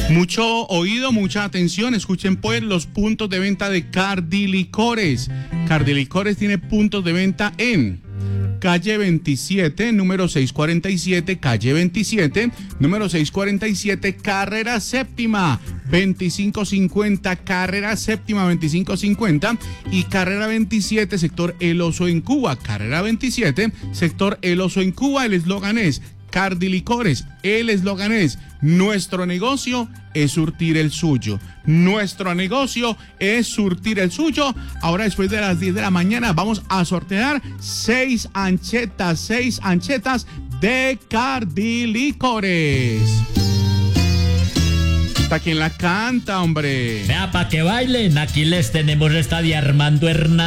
Mucho oído, mucha atención, escuchen pues los puntos de venta de Cardilicores. Cardilicores tiene puntos de venta en calle 27, número 647, calle 27, número 647, carrera séptima, 2550, carrera séptima, 2550 y carrera 27, sector El Oso en Cuba. Carrera 27, sector El Oso en Cuba. El eslogan es Cardilicores. El eslogan es: nuestro negocio es surtir el suyo. Nuestro negocio es surtir el suyo. Ahora, después de las 10 de la mañana, vamos a sortear 6 anchetas de Cardilicores. ¿Está quién la canta, hombre? Vea, para que bailen, aquí les tenemos esta de Armando Hernández.